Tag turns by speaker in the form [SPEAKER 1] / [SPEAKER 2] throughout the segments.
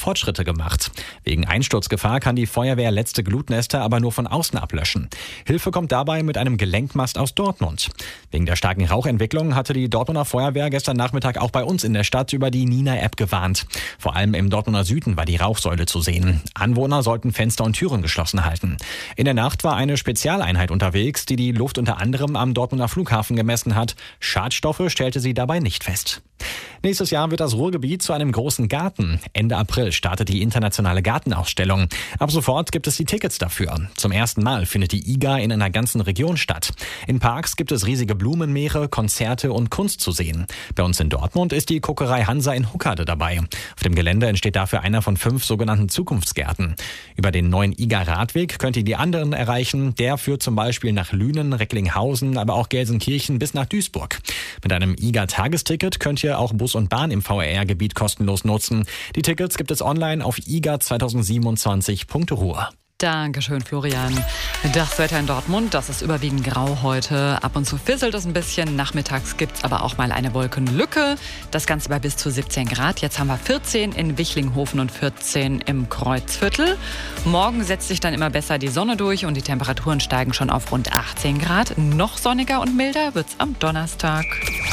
[SPEAKER 1] Fortschritte gemacht. Wegen Einsturzgefahr kann die Feuerwehr letzte Glutnester aber nur von außen ablöschen. Hilfe kommt dabei mit einem Gelenkmast aus Dortmund. Wegen der starken Rauchentwicklung hatte die Dortmunder Feuerwehr gestern Nachmittag auch bei uns in der Stadt über die Nina-App gewarnt. Vor allem im Dortmunder Süden war die Rauchsäule zu sehen. Anwohner sollten Fenster und Türen geschlossen halten. In der Nacht war eine Spezialeinheit unterwegs, die die Luft unter anderem am Dortmunder Flughafen gemessen hat. Schadstoffe stellte sie dabei nicht fest. Nächstes Jahr wird das Ruhrgebiet zu einem großen Garten. Ende April startet die internationale Gartenausstellung. Ab sofort gibt es die Tickets dafür. Zum ersten Mal findet die IGA in einer ganzen Region statt. In Parks gibt es riesige Blumenmeere, Konzerte und Kunst zu sehen. Bei uns in Dortmund ist die Kokerei Hansa in Huckade dabei. Auf dem Gelände entsteht dafür einer von 5 sogenannten Zukunftsgärten. Über den neuen IGA-Radweg könnt ihr die anderen erreichen. Der führt zum Beispiel nach Lünen, Recklinghausen, aber auch Gelsenkirchen bis nach Duisburg. Mit einem IGA-Tagesticket könnt ihr auch Bus und Bahn im VRR-Gebiet kostenlos nutzen. Die Tickets gibt es online auf iga2027.ruhr.
[SPEAKER 2] Dankeschön, Florian. Das Wetter in Dortmund, das ist überwiegend grau heute. Ab und zu fisselt es ein bisschen. Nachmittags gibt es aber auch mal eine Wolkenlücke. Das Ganze bei bis zu 17 Grad. Jetzt haben wir 14 in Wichlinghofen und 14 im Kreuzviertel. Morgen setzt sich dann immer besser die Sonne durch und die Temperaturen steigen schon auf rund 18 Grad. Noch sonniger und milder wird es am Donnerstag.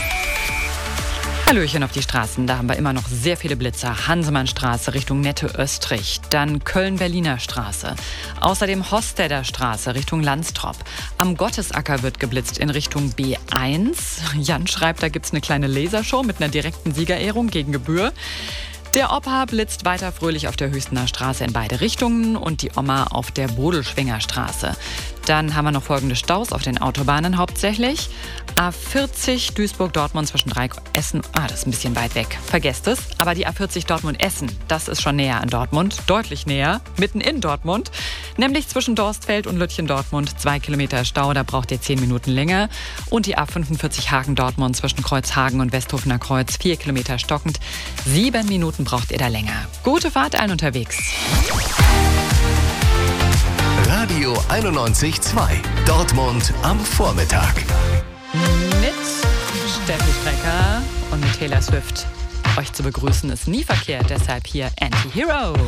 [SPEAKER 2] Hallöchen auf die Straßen, da haben wir immer noch sehr viele Blitzer. Hansemannstraße Richtung Nette-Östrich, dann Köln-Berliner Straße. Außerdem Hostedter Straße Richtung Landstrop. Am Gottesacker wird geblitzt in Richtung B1. Jan schreibt, da gibt's eine kleine Lasershow mit einer direkten Siegerehrung gegen Gebühr. Der Opa blitzt weiter fröhlich auf der Hüstener Straße in beide Richtungen und die Oma auf der Bodelschwinger Straße. Dann haben wir noch folgende Staus auf den Autobahnen hauptsächlich. A40 Duisburg-Dortmund zwischen Dreieck Essen. Das ist ein bisschen weit weg. Vergesst es. Aber die A40 Dortmund-Essen, das ist schon näher an Dortmund. Deutlich näher. Mitten in Dortmund. Nämlich zwischen Dorstfeld und Lütchen-Dortmund. 2 Kilometer Stau, da braucht ihr 10 Minuten länger. Und die A45 Hagen-Dortmund zwischen Kreuzhagen und Westhofener Kreuz. 4 Kilometer stockend. 7 Minuten braucht ihr da länger. Gute Fahrt allen unterwegs.
[SPEAKER 3] Radio 91.2. Dortmund am Vormittag.
[SPEAKER 2] Mit Steffi Strecker und mit Taylor Swift. Euch zu begrüßen ist nie verkehrt, deshalb hier Anti-Hero.